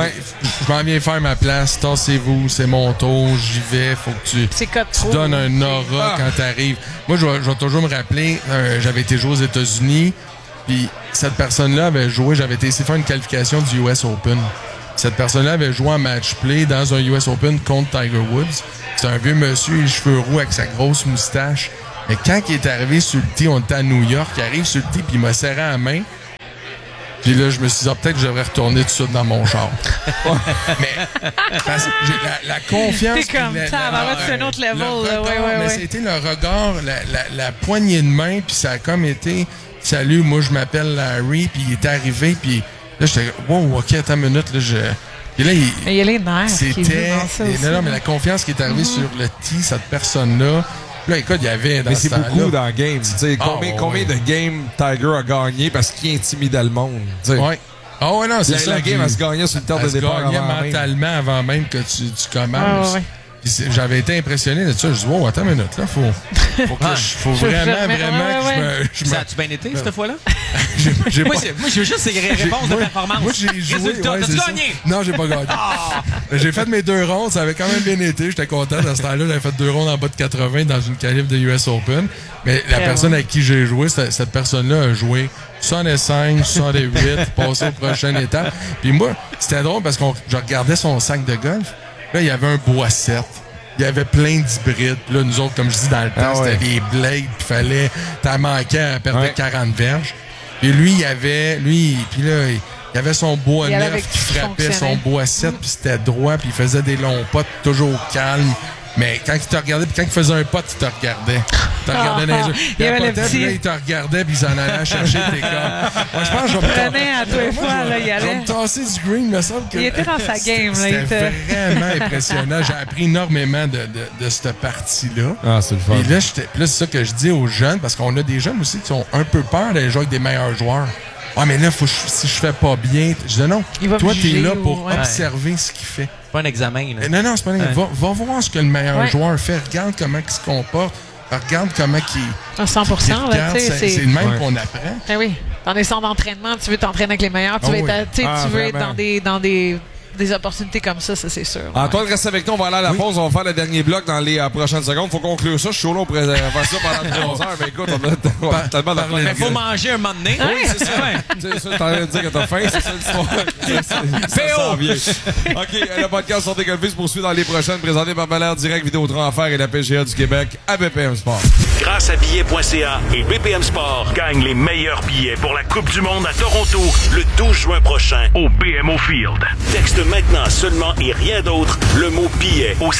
[SPEAKER 2] je m'en viens faire ma place, tassez-vous, c'est mon tour, j'y vais. Faut que tu donnes un aura quand t'arrives. Moi, je vais toujours me rappeler, j'avais été joué aux États-Unis, puis cette personne-là avait joué, j'avais été ici faire une qualification du US Open. Cette personne-là avait joué en match-play dans un US Open contre Tiger Woods. C'est un vieux monsieur, les cheveux roux avec sa grosse moustache. Mais quand il est arrivé sur le tee, on était à New York, il arrive sur le tee puis il m'a serré la main. Puis là, je me suis dit, peut-être que je devrais retourner tout de suite dans mon char. Mais parce que j'ai la confiance...
[SPEAKER 3] T'es comme ça, c'est un autre level.
[SPEAKER 2] Mais c'était le regard, la poignée de main, puis ça a comme été... Salut, moi, je m'appelle Larry, puis il est arrivé, puis là, j'étais... Wow, OK, attends une minute, là, Et là,
[SPEAKER 3] il y a les nerfs qui jouent dans ça aussi.
[SPEAKER 2] Non, mais la confiance qui est arrivée sur le tee, cette personne-là... Là, écoute, il y avait dans
[SPEAKER 1] mais c'est beaucoup dans le game. Combien de games Tiger a gagné parce qu'il intimidait le monde?
[SPEAKER 2] Oui. Ah ouais, non, c'est ça.
[SPEAKER 1] La game, elle se gagnait sur le terrain de départ.
[SPEAKER 2] Elle se gagnait mentalement avant même que tu commences. J'avais été impressionné de ça. Je dis, wow, attends une minute, là, faut vraiment que je me...
[SPEAKER 4] Ça a-tu bien été, cette fois-là?
[SPEAKER 2] Moi,
[SPEAKER 4] j'ai juste ces réponses de performance.
[SPEAKER 2] Moi, j'ai joué.
[SPEAKER 4] T'as-tu gagné?
[SPEAKER 2] Non, j'ai pas gagné. J'ai fait mes 2 rondes, ça avait quand même bien été. J'étais content. À ce temps-là, j'avais fait 2 rondes en bas de 80 dans une qualif de US Open. Mais la personne avec qui j'ai joué, cette personne-là a joué 65, 68, passé aux prochaines étapes. Puis moi, c'était drôle parce que je regardais son sac de golf. Là, il y avait un bois 7. Il y avait plein d'hybrides. Là, nous autres, comme je dis dans le temps, c'était des blades. Puis fallait... T'as manqué à perdre 40 verges. Et lui, il avait son bois neuf qui frappait son bois 7. Puis c'était droit. Puis il faisait des longs potes toujours calmes. Mais quand il te regardait, puis quand il faisait un pot, il te regardait. Il te regardait dans les yeux. Il te regardait, puis il s'en allait chercher tes gars. Moi, je pense que je vais me
[SPEAKER 3] à tous les fois, là, il allait.
[SPEAKER 2] Je vais me tasser du green, me semble que...
[SPEAKER 3] Il était dans sa game, là.
[SPEAKER 2] C'était vraiment impressionnant. J'ai appris énormément de cette partie-là.
[SPEAKER 1] Ah, c'est le fun.
[SPEAKER 2] Et là, c'est ça que je dis aux jeunes, parce qu'on a des jeunes aussi qui ont un peu peur d'aller jouer avec des meilleurs joueurs. Ah, mais là, si je fais pas bien... Je dis non. Toi, t'es là pour observer ce qu'il fait.
[SPEAKER 4] C'est pas un examen, là.
[SPEAKER 2] Non, c'est pas un examen. Va voir ce que le meilleur joueur fait. Regarde comment il se comporte. Regarde comment il...
[SPEAKER 3] 100%, là, tu sais.
[SPEAKER 2] C'est le même qu'on apprend.
[SPEAKER 3] Ben oui. Dans des centres d'entraînement, tu veux t'entraîner avec les meilleurs. Tu veux être dans des opportunités comme ça, c'est sûr.
[SPEAKER 1] Antoine, reste avec nous. On va aller à la pause. On va faire le dernier bloc dans les prochaines secondes. Faut conclure ça. Je suis chaud là. On pourrait faire ça pendant 3 heures. Mais écoute, on a tellement de
[SPEAKER 4] Mais faut manger un moment donné.
[SPEAKER 1] Oui, c'est ça. C'est ça, t'es en train de dire que t'as faim. C'est ça l'histoire. Ça s'en vient. OK, le podcast sur Golfis se poursuit dans les prochaines. Présenté par Valère Direct, Vidéotron Enfer et la PGA du Québec à BPM Sport.
[SPEAKER 5] Grâce à billets.ca et BPM Sport, gagne les meilleurs billets pour la Coupe du Monde à Toronto le 12 juin prochain au BMO Field. Texte maintenant seulement et rien d'autre le mot billet au 514-790-0919.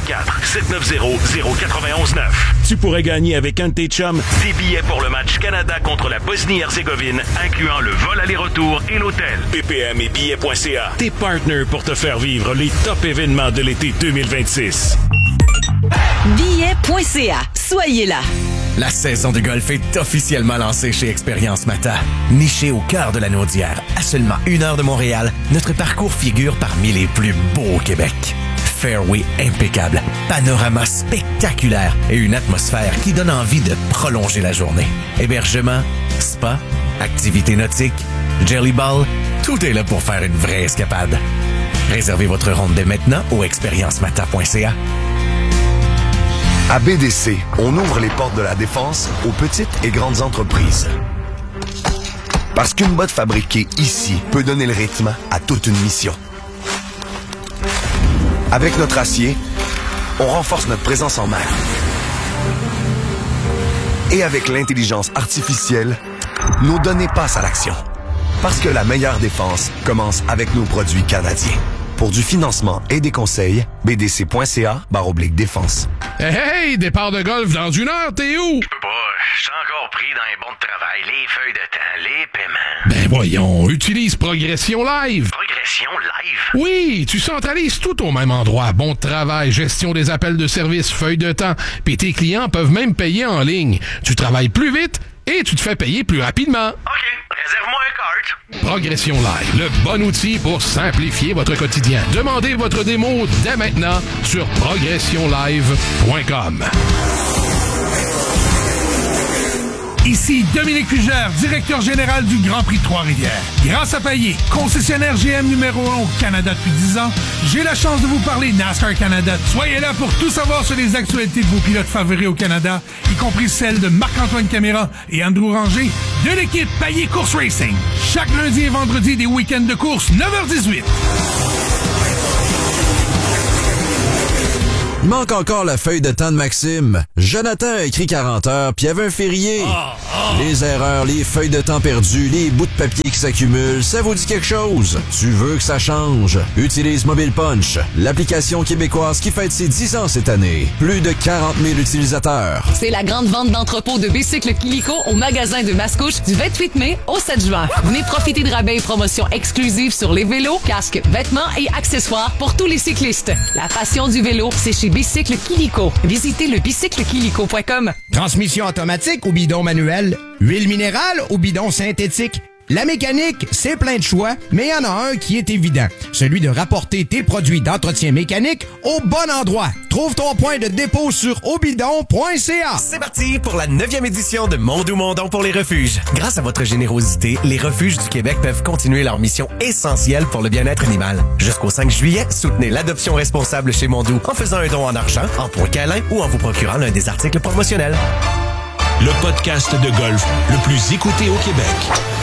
[SPEAKER 5] Tu pourrais gagner avec un de tes chums des billets pour le match Canada contre la Bosnie-Herzégovine, incluant le vol aller-retour et l'hôtel. BPM et billets.ca, tes partners pour te faire vivre les top événements de l'été 2026.
[SPEAKER 6] Billets.ca. Soyez là.
[SPEAKER 7] La saison de golf est officiellement lancée chez Expérience Mata. Niché au cœur de la Naudière, à seulement 1 heure de Montréal, notre parcours figure parmi les plus beaux au Québec. Fairway impeccable, panorama spectaculaire et une atmosphère qui donne envie de prolonger la journée. Hébergement, spa, activités nautiques, jelly ball, tout est là pour faire une vraie escapade. Réservez votre ronde dès maintenant au expériencemata.ca.
[SPEAKER 8] À BDC, on ouvre les portes de la défense aux petites et grandes entreprises. Parce qu'une botte fabriquée ici peut donner le rythme à toute une mission. Avec notre acier, on renforce notre présence en mer. Et avec l'intelligence artificielle, nos données passent à l'action. Parce que la meilleure défense commence avec nos produits canadiens. Pour du financement et des conseils, bdc.ca/défense.
[SPEAKER 9] Hey, départ de golf dans 1 heure, t'es où?
[SPEAKER 10] Je peux pas, je suis encore pris dans les bons de travail, les feuilles de temps, les paiements.
[SPEAKER 9] Ben voyons, utilise Progression Live.
[SPEAKER 10] Progression Live?
[SPEAKER 9] Oui, tu centralises tout au même endroit. Bon de travail, gestion des appels de service, feuilles de temps, puis tes clients peuvent même payer en ligne. Tu travailles plus vite et tu te fais payer plus rapidement.
[SPEAKER 10] OK, réserve-moi un cart.
[SPEAKER 9] Progression Live, le bon outil pour simplifier votre quotidien. Demandez votre démo dès maintenant sur progressionlive.com.
[SPEAKER 6] Ici Dominique Fugère, directeur général du Grand Prix de Trois-Rivières. Grâce à Payet, concessionnaire GM numéro 1 au Canada depuis 10 ans, j'ai la chance de vous parler NASCAR Canada. Soyez là pour tout savoir sur les actualités de vos pilotes favoris au Canada, y compris celles de Marc-Antoine Caméra et Andrew Ranger de l'équipe Payet Course Racing. Chaque lundi et vendredi des week-ends de course, 9h18.
[SPEAKER 11] Il manque encore la feuille de temps de Maxime. Jonathan a écrit 40 heures, puis il y avait un férié. Les erreurs, les feuilles de temps perdues, les bouts de papier qui s'accumulent, ça vous dit quelque chose? Tu veux que ça change? Utilise Mobile Punch, l'application québécoise qui fête ses 10 ans cette année. Plus de 40 000 utilisateurs.
[SPEAKER 12] C'est la grande vente d'entrepôt de bicycles Kilico au magasin de Mascouche du 28 mai au 7 juin. Venez profiter de rabais et promotions exclusives sur les vélos, casques, vêtements et accessoires pour tous les cyclistes. La passion du vélo, c'est chez Bicycle Kilico. Visitez le bicyclekilico.com.
[SPEAKER 13] Transmission automatique ou bidon manuel? Huile minérale ou bidon synthétique? La mécanique, c'est plein de choix, mais il y en a un qui est évident. Celui de rapporter tes produits d'entretien mécanique au bon endroit. Trouve ton point de dépôt sur obidon.ca.
[SPEAKER 7] C'est parti pour la 9e édition de Mondou Mondon pour les refuges. Grâce à votre générosité, les refuges du Québec peuvent continuer leur mission essentielle pour le bien-être animal. Jusqu'au 5 juillet, soutenez l'adoption responsable chez Mondou en faisant un don en argent, en points câlins ou en vous procurant l'un des articles promotionnels.
[SPEAKER 5] Le podcast de golf le plus écouté au Québec.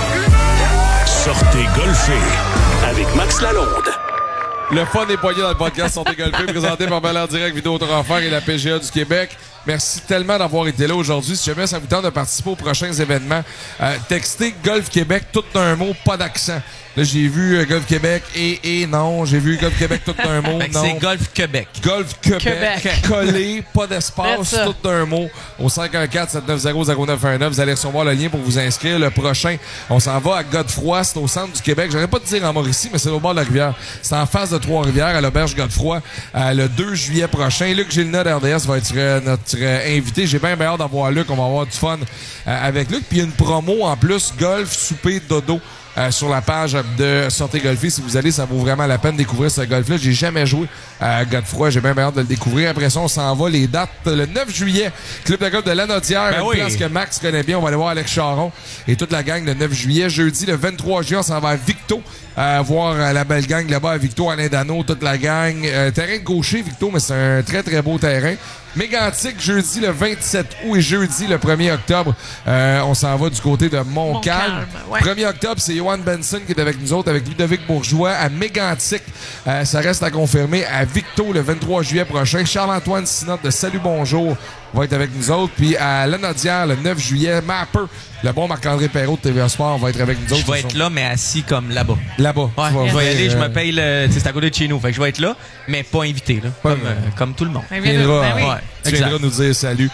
[SPEAKER 5] Sortez golfer avec Max Lalonde.
[SPEAKER 1] Le fun est poigné dans le podcast Sortez golfer, présenté par Bel Air Direct, Vidéotransfert et la PGA du Québec. Merci tellement d'avoir été là aujourd'hui. Si jamais ça vous tente de participer aux prochains événements, textez Golf Québec, tout d'un mot, pas d'accent. Là, j'ai vu Golf Québec et non. J'ai vu Golf Québec, tout d'un mot, non.
[SPEAKER 4] C'est Golf Québec.
[SPEAKER 1] Golf Québec. Collé, pas d'espace, tout d'un mot. Au 514-790-0919, vous allez recevoir le lien pour vous inscrire. Le prochain, on s'en va à Godefroy, c'est au centre du Québec. J'aurais pas de dire en Mauricie, mais c'est au bord de la rivière. C'est en face de Trois-Rivières, à l'auberge Godefroy, le 2 juillet prochain. Luc Gilna d'RDS va être notre invité. J'ai bien hâte d'avoir Luc. On va avoir du fun avec Luc. Puis il y a une promo en plus, golf, souper, dodo. Sur la page de Sortez golfer. Si vous allez, ça vaut vraiment la peine de découvrir ce golf-là. J'ai jamais joué à Godefroy. J'ai bien hâte de le découvrir. Après ça, on s'en va. Les dates, le 9 juillet, Club de golf de Lanaudière, une place que Max connaît bien. On va aller voir Alex Charon et toute la gang le 9 juillet. Jeudi, le 23 juillet, on s'en va à Victo. Voir la belle gang là-bas à Victo, Alain Dano, toute la gang. Terrain de gaucher, Victo, mais c'est un très, très beau terrain. Mégantic, jeudi le 27 août et jeudi le 1er octobre. On s'en va du côté de Montcalm. 1er octobre, c'est Johan Benson qui est avec nous autres, avec Ludovic Bourgeois à Mégantic. Ça reste à confirmer. À Victo, le 23 juillet prochain. Charles-Antoine Sinotte de Salut Bonjour va être avec nous autres. Puis à Lanaudière, le 9 juillet, Mapper, le bon Marc-André Perrault de TVA Sport va être avec nous autres.
[SPEAKER 4] Je vais être là, mais assis comme là-bas.
[SPEAKER 1] Là-bas.
[SPEAKER 4] Ouais, je vais y aller, je me paye c'est à côté de chez nous. Fait que je vais être là, mais pas invité, là. Comme tout le monde.
[SPEAKER 1] Tu viendras nous dire salut.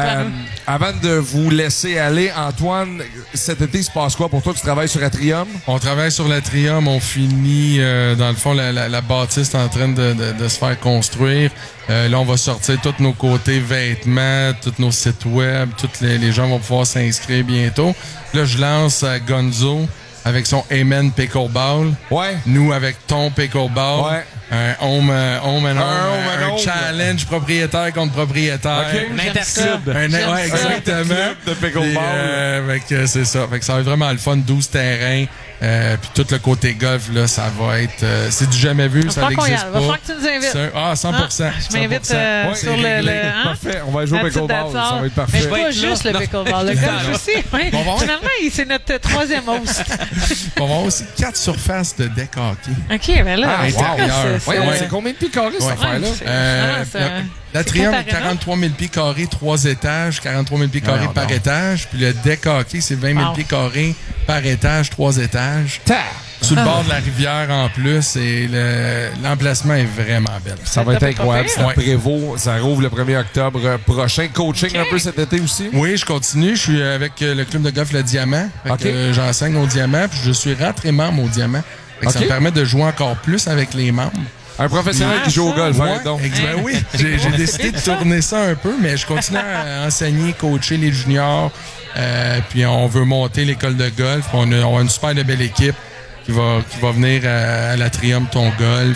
[SPEAKER 1] Avant de vous laisser aller, Antoine, cet été, il se passe quoi pour toi? Tu travailles sur Atrium?
[SPEAKER 2] On travaille sur l'Atrium. On finit, dans le fond, la bâtisse est en train de se faire construire. Là, on va sortir tous nos côtés vêtements, tous nos sites web. Tous les gens vont pouvoir s'inscrire bientôt. Là, je lance Gonzo avec son Amen Pickleball.
[SPEAKER 1] Ouais.
[SPEAKER 2] Nous avec ton Pickleball. Ouais. Un home and home. Un challenge propriétaire contre propriétaire.
[SPEAKER 4] Okay. Un interclub.
[SPEAKER 2] Ouais, exactement.
[SPEAKER 1] Un club de pickleball.
[SPEAKER 2] C'est ça. Fait que ça va être vraiment le fun. 12 terrains. Puis tout le côté golf, là, ça va être... c'est du jamais vu, ça n'existe pas.
[SPEAKER 3] Va falloir que tu nous invites.
[SPEAKER 2] 100%.
[SPEAKER 3] Je m'invite sur le...
[SPEAKER 1] Parfait, on va jouer au pickleball, ça va être parfait.
[SPEAKER 3] Mais pas juste le pickleball, le golf aussi. Finalement, c'est notre troisième host.
[SPEAKER 2] On va avoir aussi 4 surfaces de deck hockey.
[SPEAKER 3] OK, ben là...
[SPEAKER 1] C'est combien de pieds carrés, cette affaire-là?
[SPEAKER 2] L'Atrium est 43 000 pieds carrés, 3 étages, 43 000 pieds carrés par étage. Puis le deck hockey, c'est 20 000 pieds carrés par étage, 3 étages. Sur le bord de la rivière en plus. Et l'emplacement est vraiment belle.
[SPEAKER 1] Ça va être incroyable. C'est à Prévost. Ça rouvre le 1er octobre prochain. Coaching un peu cet été aussi?
[SPEAKER 2] Oui, je continue. Je suis avec le club de golf Le Diamant. J'enseigne au Diamant. Puis je suis rentré membre au Diamant. Ça me permet de jouer encore plus avec les membres.
[SPEAKER 1] Un professionnel qui joue au golf, donc.
[SPEAKER 2] Oui, j'ai décidé de tourner ça un peu, mais je continue à enseigner, coacher les juniors. Puis on veut monter l'école de golf. On a une super belle équipe qui va venir à l'Atrium Ton Golf.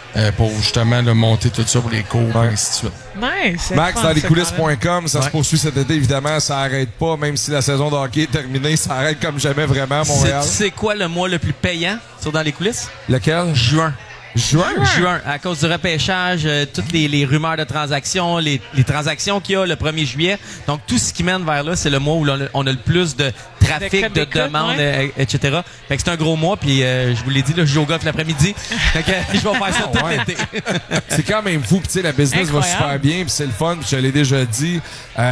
[SPEAKER 2] pour justement là, monter tout ça pour les cours, et ainsi de suite.
[SPEAKER 3] Nice.
[SPEAKER 1] Max, dans lescoulisses.com, ça se poursuit cet été, évidemment, ça arrête pas, même si la saison de hockey est terminée, ça arrête comme jamais vraiment à Montréal.
[SPEAKER 4] C'est quoi le mois le plus payant sur Dans les coulisses?
[SPEAKER 1] Lequel?
[SPEAKER 4] Juin.
[SPEAKER 1] Juin,
[SPEAKER 4] à cause du repêchage, toutes les rumeurs de transactions, les transactions qu'il y a le 1er juillet. Donc, tout ce qui mène vers là, c'est le mois où on a le plus de trafic, de demandes, etc. Fait que c'est un gros mois, puis je vous l'ai dit, là, je joue au golf l'après-midi. Fait que je vais faire ça tout l'été.
[SPEAKER 1] C'est quand même fou, puis la business va super bien, puis c'est le fun, puis je l'ai déjà dit.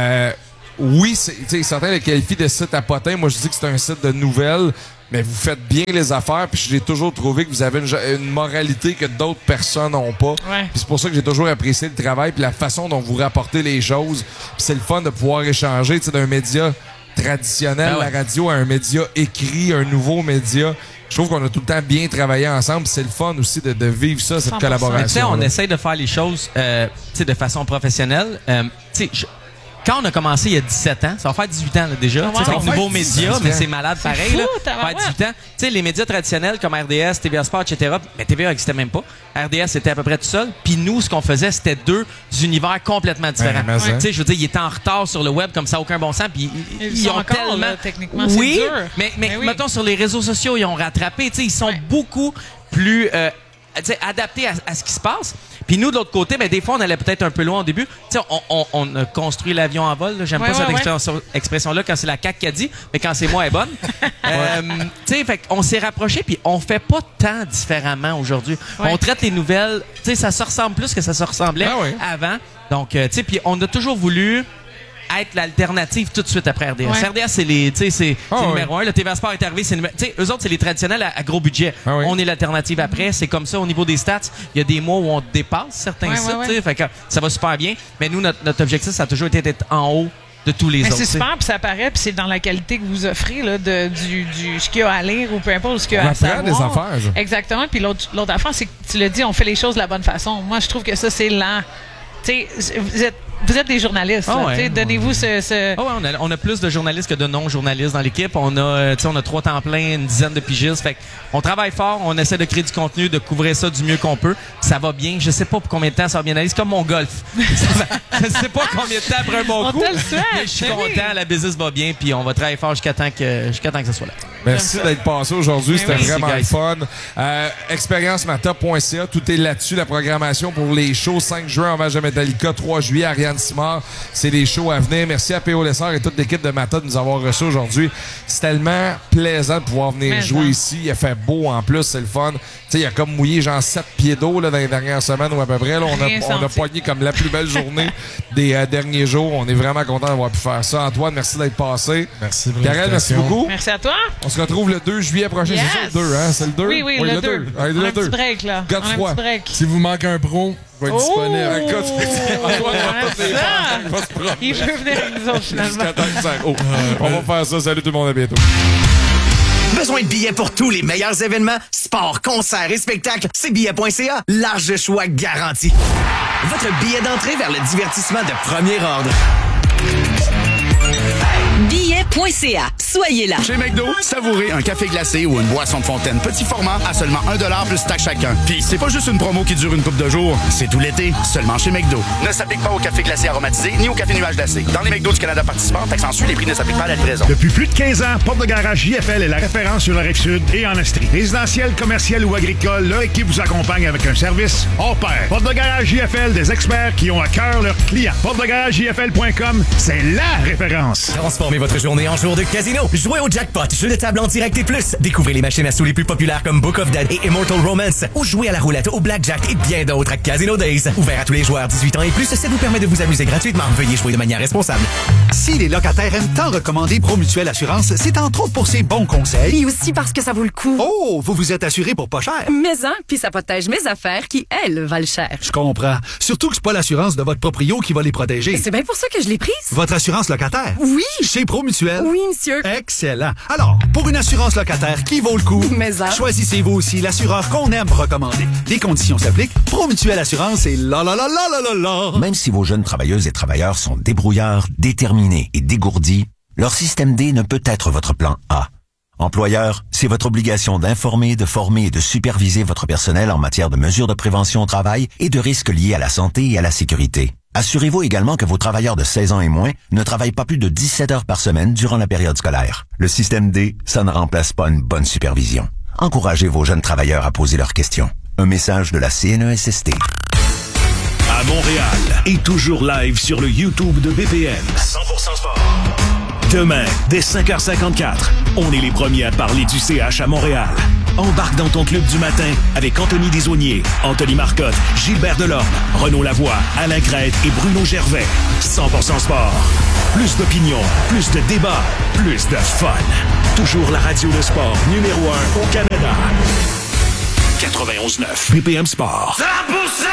[SPEAKER 1] Oui, certains le qualifient de site à potins. Moi, je dis que c'est un site de nouvelles. Mais vous faites bien les affaires, puis j'ai toujours trouvé que vous avez une moralité que d'autres personnes n'ont pas.
[SPEAKER 3] Ouais.
[SPEAKER 1] Puis c'est pour ça que j'ai toujours apprécié le travail puis la façon dont vous rapportez les choses. Puis c'est le fun de pouvoir échanger d'un média traditionnel, la radio, à un média écrit, un nouveau média. Je trouve qu'on a tout le temps bien travaillé ensemble. C'est le fun aussi de vivre ça, cette 100%. Collaboration.
[SPEAKER 4] On essaie de faire les choses de façon professionnelle. Quand on a commencé il y a 17 ans, ça va faire 18 ans là, déjà. C'est un nouveau média, mais c'est malade pareil. Fou, ça va faire 18 ans. T'sais, les médias traditionnels comme RDS, TVA Sport, etc., mais TVA n'existait même pas. RDS était à peu près tout seul. Puis nous, ce qu'on faisait, c'était deux univers complètement différents. Je veux dire, ils étaient en retard sur le web comme ça, aucun bon sens. Puis ils ont encore, tellement...
[SPEAKER 3] Là, techniquement, c'est dur.
[SPEAKER 4] Mais mettons, sur les réseaux sociaux, ils ont rattrapé. Ils sont beaucoup plus... adapté à ce qui se passe. Puis nous, de l'autre côté, des fois, on allait peut-être un peu loin au début. On a construit l'avion en vol. Là. J'aime pas cette expression-là quand c'est la CAQ qui a dit, mais quand c'est moi, elle est bonne. Fait on s'est rapprochés, puis on fait pas tant différemment aujourd'hui. On traite les nouvelles, ça se ressemble plus que ça se ressemblait avant. Donc, puis on a toujours voulu être l'alternative tout de suite après RDS. RDS, c'est numéro 1. Le TVA Sport est arrivé, c'est numéro... Eux autres, c'est les traditionnels à gros budget. On est l'alternative après. C'est comme ça au niveau des stats. Il y a des mois où on dépasse certains sites. Fait que ça va super bien. Mais nous, notre objectif, ça a toujours été d'être en haut de tous les autres.
[SPEAKER 3] C'est super, puis ça apparaît, puis c'est dans la qualité que vous offrez là, du ce qu'il y a à lire ou peu importe ce qu'il y a à savoir.
[SPEAKER 1] Des affaires.
[SPEAKER 3] Exactement. Puis l'autre affaire, c'est que tu le dis, on fait les choses de la bonne façon. Moi, je trouve que ça, c'est lent. Vous êtes des journalistes. Donnez-vous ce...
[SPEAKER 4] on a plus de journalistes que de non-journalistes dans l'équipe. On a 3 temps plein, une dizaine de pigistes. Fait on travaille fort, on essaie de créer du contenu, de couvrir ça du mieux qu'on peut. Ça va bien. Je sais pas pour combien de temps ça va bien aller. C'est comme mon golf. Je sais pas combien de temps après un bon coup. Mais je suis content, la business va bien, puis on va travailler fort jusqu'à temps que ça soit là.
[SPEAKER 1] Merci d'être passé aujourd'hui. C'était vraiment le fun. Expériencemata.ca, tout est là-dessus. La programmation pour les shows 5 juin en match de Metallica, 3 juillet, Ariane Simard. C'est les shows à venir. Merci à P.O. Lessard et toute l'équipe de Mata de nous avoir reçus aujourd'hui. C'est tellement plaisant de pouvoir venir jouer ici. Il a fait beau en plus, c'est le fun. Il a comme mouillé genre 7 pieds d'eau là, dans les dernières semaines ou à peu près. Là, on a poigné comme la plus belle journée des derniers jours. On est vraiment content d'avoir pu faire ça. Antoine, merci d'être passé.
[SPEAKER 2] Merci.
[SPEAKER 1] Karel, merci beaucoup.
[SPEAKER 3] Merci à toi.
[SPEAKER 1] On se retrouve le 2 juillet prochain.
[SPEAKER 3] Yes.
[SPEAKER 1] C'est ça le 2, hein? C'est le 2?
[SPEAKER 3] Oui, le 2. On a un petit break, là. On a un petit break.
[SPEAKER 2] Si vous manquez un pro, va être disponible.
[SPEAKER 3] Il veut venir avec nous autres, finalement.
[SPEAKER 1] On va faire ça. Salut tout le monde, à bientôt.
[SPEAKER 7] Besoin de billets pour tous les meilleurs événements, sports, concerts et spectacles? C'est billets.ca. Large choix garanti. Votre billet d'entrée vers le divertissement de premier ordre.
[SPEAKER 14] Billets.ca. Soyez là.
[SPEAKER 15] Chez McDo, savourez un café glacé ou une boisson de fontaine petit format à seulement 1$ plus taxe chacun. Puis c'est pas juste une promo qui dure une couple de jours, c'est tout l'été, seulement chez McDo. Ne s'applique pas au café glacé aromatisé ni au café nuage glacé. Dans les McDo du Canada participants, taxe en suit, les prix ne s'appliquent pas à la livraison.
[SPEAKER 16] Depuis plus de 15 ans, Porte de Garage JFL est la référence sur la Rive-Sud et en Estrie. Résidentiel, commercial ou agricole, leur équipe vous accompagne avec un service hors pair. Porte de Garage JFL, des experts qui ont à cœur leurs clients. PorteDeGarageJFL.com, c'est la référence.
[SPEAKER 7] Transformez votre journée en jour de casino. Jouez au jackpot, jeu de table en direct et plus. Découvrez les machines à sous les plus populaires comme Book of Dead et Immortal Romance. Ou jouez à la roulette, au blackjack et bien d'autres à Casino Days. Ouvert à tous les joueurs 18 ans et plus, ça vous permet de vous amuser gratuitement. Veuillez jouer de manière responsable.
[SPEAKER 17] Si les locataires aiment tant recommander Promutuelle Assurance, c'est entre autres pour ses bons conseils.
[SPEAKER 18] Et aussi parce que ça vaut le coup.
[SPEAKER 17] Oh, vous vous êtes assuré pour pas cher.
[SPEAKER 18] Mais puis ça protège mes affaires qui, elles, valent cher.
[SPEAKER 17] Je comprends. Surtout que c'est pas l'assurance de votre proprio qui va les protéger.
[SPEAKER 18] C'est bien pour ça que je l'ai prise.
[SPEAKER 17] Votre assurance locataire?
[SPEAKER 18] Oui.
[SPEAKER 17] Chez Promutuelle?
[SPEAKER 18] Oui, monsieur.
[SPEAKER 17] Excellent. Alors, pour une assurance locataire qui vaut le coup, choisissez-vous aussi l'assureur qu'on aime recommander. Les conditions s'appliquent. Promutuelle Assurance et la.
[SPEAKER 19] Même si vos jeunes travailleuses et travailleurs sont débrouillards, déterminés et dégourdis, leur système D ne peut être votre plan A. Employeur, c'est votre obligation d'informer, de former et de superviser votre personnel en matière de mesures de prévention au travail et de risques liés à la santé et à la sécurité. Assurez-vous également que vos travailleurs de 16 ans et moins ne travaillent pas plus de 17 heures par semaine durant la période scolaire. Le système D, ça ne remplace pas une bonne supervision. Encouragez vos jeunes travailleurs à poser leurs questions. Un message de la CNESST.
[SPEAKER 5] À Montréal et toujours live sur le YouTube de BPM. 100% sport. Demain, dès 5h54, on est les premiers à parler du CH à Montréal. Embarque dans ton club du matin avec Anthony Desaulniers, Anthony Marcotte, Gilbert Delorme, Renaud Lavoie, Alain Grette et Bruno Gervais. 100% sport. Plus d'opinion, plus de débats, plus de fun. Toujours la radio de sport numéro 1 au Canada. 91.9 BPM Sport. 100%